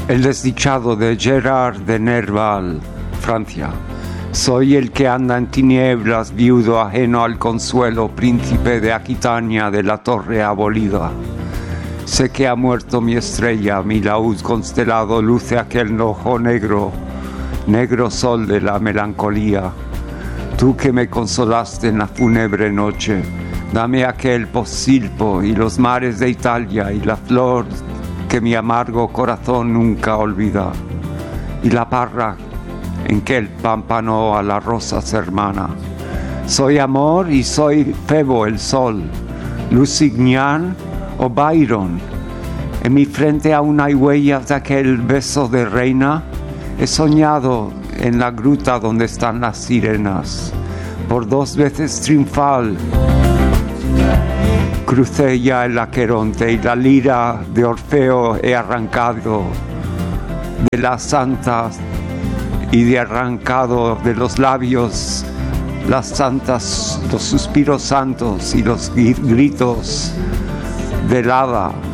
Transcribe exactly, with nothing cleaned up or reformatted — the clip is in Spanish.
El desdichado de Gerard de Nerval, Francia. Soy el que anda en tinieblas, viudo ajeno al consuelo, príncipe de Aquitania, de la torre abolida. Sé que ha muerto mi estrella, mi laúd constelado luce aquel ojo negro, negro sol de la melancolía. Tú que me consolaste en la fúnebre noche, dame aquel Posilpo y los mares de Italia y la flor que mi amargo corazón nunca olvida, y la parra en que el pámpano a las rosas hermana. Soy amor y soy Febo el sol, Lusignan o Byron. En mi frente aún hay huellas de aquel beso de reina. He soñado en la gruta donde están las sirenas. Por dos veces triunfal crucé ya el Aqueronte y la lira de Orfeo he arrancado de las santas y de arrancado de los labios las santas, los suspiros santos y los gritos del hada.